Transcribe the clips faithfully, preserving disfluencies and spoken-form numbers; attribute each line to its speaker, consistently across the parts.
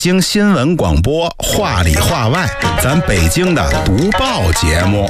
Speaker 1: 经新闻广播话里话外，咱北京的读报节目。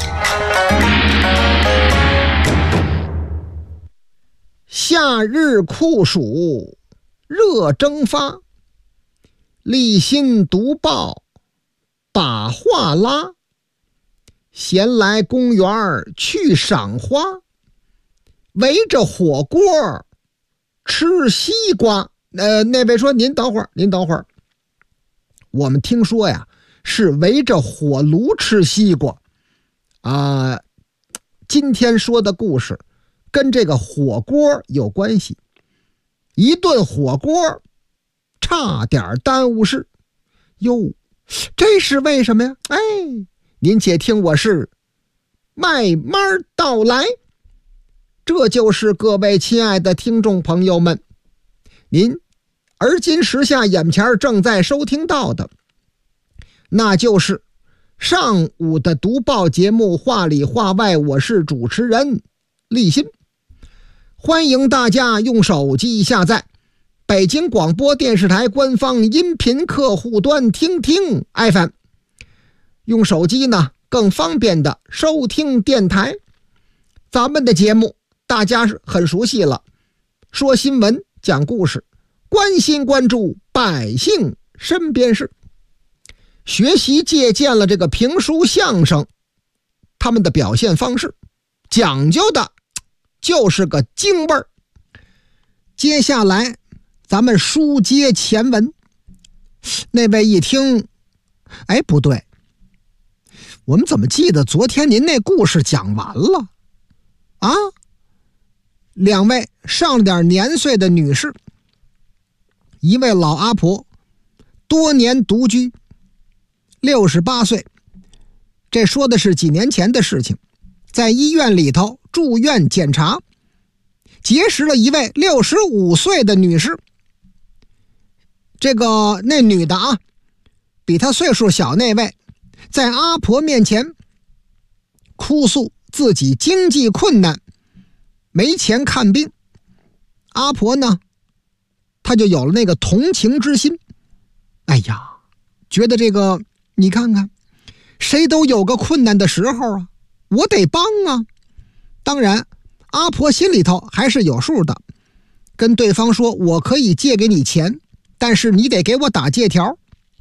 Speaker 2: 夏日酷暑热蒸发，立新读报把话拉，闲来公园去赏花，围着火锅吃西瓜。呃，那位说您等会儿，您等会儿。我们听说呀，是围着火炉吃西瓜啊、呃。今天说的故事跟这个火锅有关系，一顿火锅差点耽误事。哟，这是为什么呀？哎，您且听我是慢慢道来。这就是各位亲爱的听众朋友们，您而今时下眼前正在收听到的，那就是上午的读报节目话里话外，我是主持人立新。欢迎大家用手机下载北京广播电视台官方音频客户端听听 F M， 用手机呢更方便的收听电台。咱们的节目大家是很熟悉了，说新闻讲故事，关心关注百姓身边事，学习借鉴了这个评书相声他们的表现方式，讲究的就是个京味儿。接下来咱们书接前文。那位一听，哎，不对，我们怎么记得昨天您那故事讲完了啊？两位上了点年岁的女士，一位老阿婆，多年独居，六十八岁，这说的是几年前的事情，在医院里头住院检查，结识了一位六十五岁的女士。这个那女的啊，比她岁数小那位，在阿婆面前哭诉自己经济困难，没钱看病。阿婆呢，她就有了那个同情之心。哎呀，觉得这个你看看，谁都有个困难的时候啊，我得帮啊。当然阿婆心里头还是有数的，跟对方说，我可以借给你钱，但是你得给我打借条。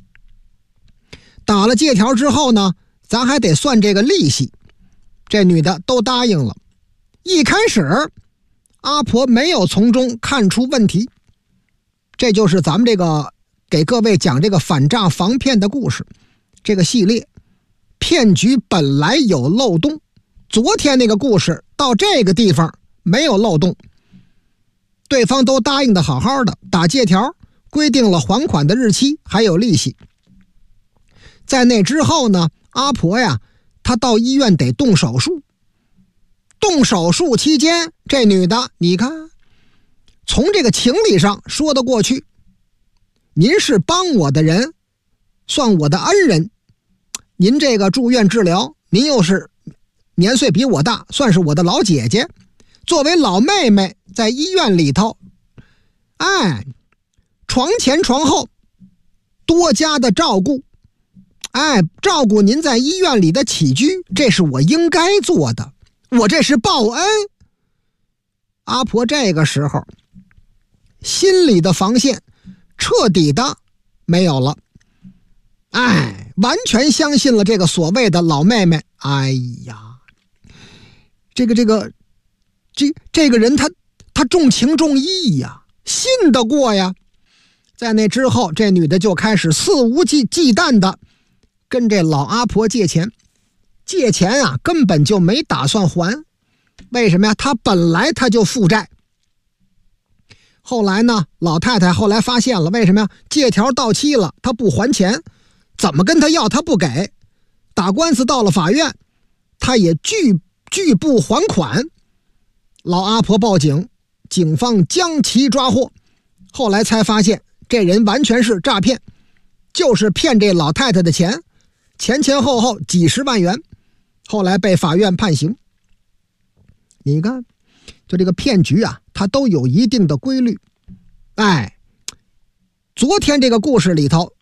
Speaker 2: 打了借条之后呢，咱还得算这个利息。这女的都答应了。一开始阿婆没有从中看出问题，这就是咱们这个给各位讲这个反诈防骗的故事。这个系列骗局本来有漏洞，昨天那个故事到这个地方没有漏洞，对方都答应的好好的，打借条规定了还款的日期还有利息。在那之后呢，阿婆呀她到医院得动手术。动手术期间，这女的你看，从这个情理上说得过去，您是帮我的人，算我的恩人，您这个住院治疗，您又是年岁比我大，算是我的老姐姐，作为老妹妹在医院里头，哎，床前床后多加的照顾，哎，照顾您在医院里的起居，这是我应该做的，我这是报恩。阿婆这个时候心里的防线彻底的没有了，哎，完全相信了这个所谓的老妹妹。哎呀，这个这个这这个人他他重情重义呀，信得过呀。在那之后，这女的就开始肆无忌忌惮的跟这老阿婆借钱。借钱啊，根本就没打算还。为什么呀？她本来她就负债。后来呢，老太太后来发现了，为什么呀？借条到期了，她不还钱，怎么跟她要她不给，打官司到了法院，她也拒拒不还款。老阿婆报警，警方将其抓获。后来才发现这人完全是诈骗，就是骗这老太太的钱，前前后后几十万元。后来被法院判刑。你看，就这个骗局啊，它都有一定的规律。哎，昨天这个故事里头